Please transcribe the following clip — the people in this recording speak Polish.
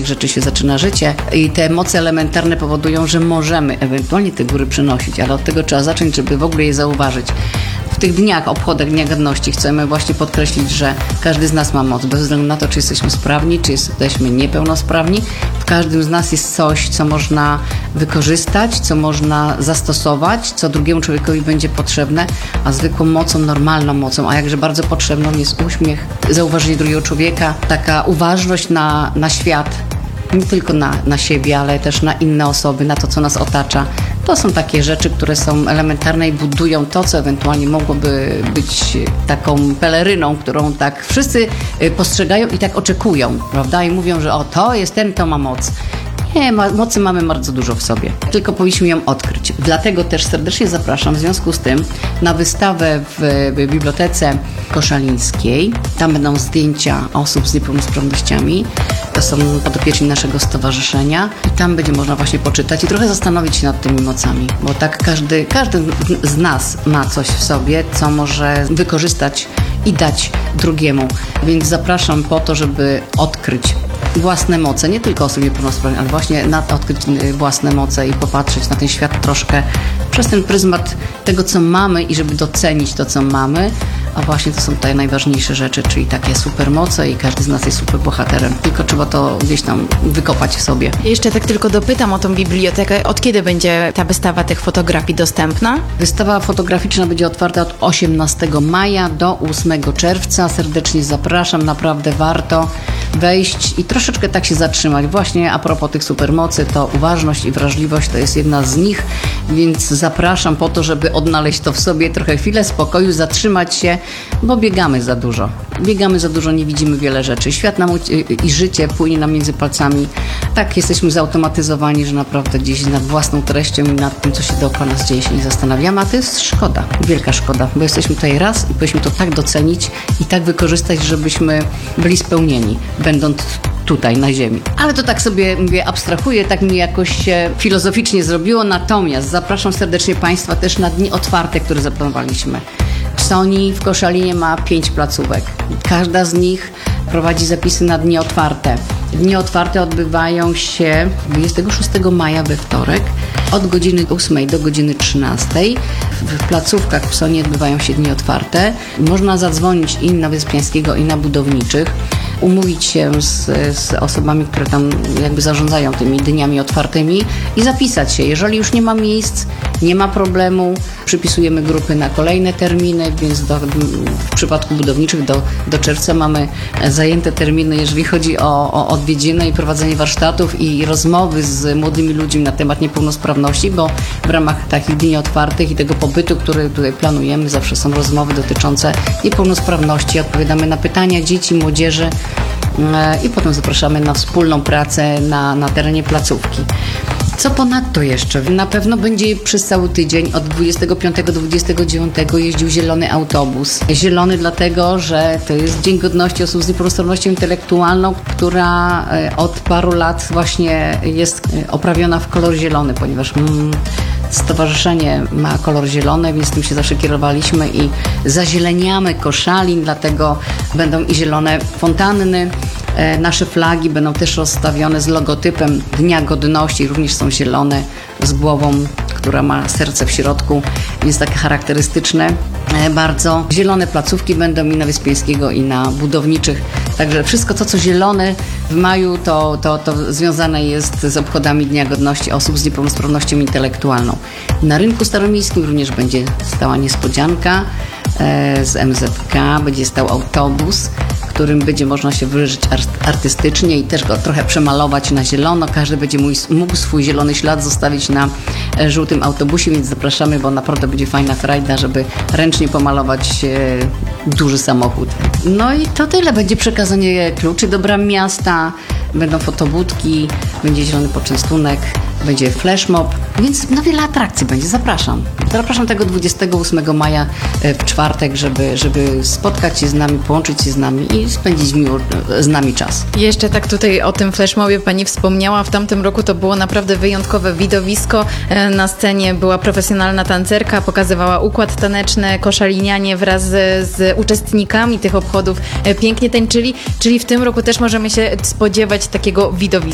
tych rzeczy się zaczyna życie i te emocje elementarne powodują, że możemy ewentualnie te góry przynosić, ale od tego trzeba zacząć, żeby w ogóle je zauważyć. W tych dniach, obchodach Dnia Godności chcemy właśnie podkreślić, że każdy z nas ma moc, bez względu na to, czy jesteśmy sprawni, czy jesteśmy niepełnosprawni. W każdym z nas jest coś, co można wykorzystać, co można zastosować, co drugiemu człowiekowi będzie potrzebne, a zwykłą mocą, normalną mocą, a jakże bardzo potrzebną jest uśmiech, zauważenie drugiego człowieka, taka uważność na świat, nie tylko na siebie, ale też na inne osoby, na to, co nas otacza. To są takie rzeczy, które są elementarne i budują to, co ewentualnie mogłoby być taką peleryną, którą tak wszyscy postrzegają i tak oczekują, prawda? I mówią, że o, to jest ten, to ma moc. Nie, mocy mamy bardzo dużo w sobie, tylko powinniśmy ją odkryć. Dlatego też serdecznie zapraszam w związku z tym na wystawę w Bibliotece Koszalińskiej. Tam będą zdjęcia osób z niepełnosprawnościami. To są podopieczni naszego stowarzyszenia i tam będzie można właśnie poczytać i trochę zastanowić się nad tymi mocami, bo tak każdy z nas ma coś w sobie, co może wykorzystać i dać drugiemu. Więc zapraszam po to, żeby odkryć własne moce, nie tylko osób niepełnosprawnych, ale właśnie odkryć własne moce i popatrzeć na ten świat troszkę przez ten pryzmat tego, co mamy i żeby docenić to, co mamy, a właśnie to są tutaj najważniejsze rzeczy, czyli takie supermoce i każdy z nas jest superbohaterem. Tylko trzeba to gdzieś tam wykopać w sobie. Jeszcze tak tylko dopytam o tą bibliotekę. Od kiedy będzie ta wystawa tych fotografii dostępna? Wystawa fotograficzna będzie otwarta od 18 maja do 8 czerwca. Serdecznie zapraszam, naprawdę warto wejść i troszeczkę tak się zatrzymać. Właśnie a propos tych supermocy, to uważność i wrażliwość to jest jedna z nich, więc zapraszam po to, żeby odnaleźć to w sobie, trochę chwilę spokoju, zatrzymać się, bo biegamy za dużo. Biegamy za dużo, nie widzimy wiele rzeczy. Świat nam i życie płynie nam między palcami. Tak, jesteśmy zautomatyzowani, że naprawdę gdzieś nad własną treścią i nad tym, co się dookoła nas dzieje, się nie zastanawiamy, a to jest szkoda, wielka szkoda, bo jesteśmy tutaj raz i powinniśmy to tak docenić i tak wykorzystać, żebyśmy byli spełnieni, będąc tutaj na ziemi. Ale to tak sobie mówię, abstrahuję, tak mi jakoś się filozoficznie zrobiło, natomiast zapraszam serdecznie Państwa też na dni otwarte, które zaplanowaliśmy. Sony w Koszalinie ma 5 placówek. Każda z nich prowadzi zapisy na dni otwarte. Dni otwarte odbywają się 26 maja we wtorek od godziny 8 do godziny 13. W placówkach w Sony odbywają się dni otwarte. Można zadzwonić i na Wyspiańskiego, i na Budowniczych, umówić się z osobami, które tam jakby zarządzają tymi dniami otwartymi i zapisać się. Jeżeli już nie ma miejsc, nie ma problemu, przypisujemy grupy na kolejne terminy, więc w przypadku Budowniczych do czerwca mamy zajęte terminy, jeżeli chodzi o odwiedziny i prowadzenie warsztatów i rozmowy z młodymi ludźmi na temat niepełnosprawności, bo w ramach takich dni otwartych i tego pobytu, który tutaj planujemy, zawsze są rozmowy dotyczące niepełnosprawności, odpowiadamy na pytania dzieci, młodzieży i potem zapraszamy na wspólną pracę na terenie placówki. Co ponadto jeszcze? Na pewno będzie przez cały tydzień od 25 do 29 jeździł zielony autobus. Zielony dlatego, że to jest Dzień Godności Osób z Niepełnosprawnością Intelektualną, która od paru lat właśnie jest oprawiona w kolor zielony, ponieważ stowarzyszenie ma kolor zielony, więc tym się zawsze kierowaliśmy i zazieleniamy Koszalin, dlatego będą i zielone fontanny. Nasze flagi będą też rozstawione z logotypem Dnia Godności, również są zielone z głową, która ma serce w środku, jest takie charakterystyczne bardzo. Zielone placówki będą i na Wyspiańskiego, i na Budowniczych, także wszystko to, co zielone w maju, to związane jest z obchodami Dnia Godności Osób z Niepełnosprawnością Intelektualną. Na rynku staromiejskim również będzie stała niespodzianka z MZK, będzie stał autobus, którym będzie można się wyrazić artystycznie i też go trochę przemalować na zielono. Każdy będzie mógł swój zielony ślad zostawić na żółtym autobusie, więc zapraszamy, bo naprawdę będzie fajna frajda, żeby ręcznie pomalować duży samochód. No i to tyle. Będzie przekazanie kluczy do bram miasta, będą fotobudki, będzie zielony poczęstunek, będzie flashmob, więc wiele atrakcji będzie. Zapraszam. Zapraszam tego 28 maja w czwartek, żeby spotkać się z nami, połączyć się z nami i spędzić miło z nami czas. Jeszcze tak tutaj o tym flashmobie Pani wspomniała. W tamtym roku to było naprawdę wyjątkowe widowisko. Na scenie była profesjonalna tancerka, pokazywała układ taneczny. Koszalinianie wraz z uczestnikami tych obchodów pięknie tańczyli, czyli w tym roku też możemy się spodziewać takiego widowiska.